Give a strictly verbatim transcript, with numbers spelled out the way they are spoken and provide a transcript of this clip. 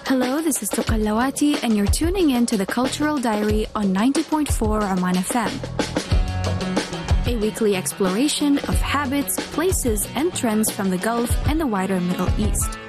Hello, this is Tuqallawati, and you're tuning in to the Cultural Diary on ninety point four Oman F M. A weekly exploration of habits, places, and trends from the Gulf and the wider Middle East.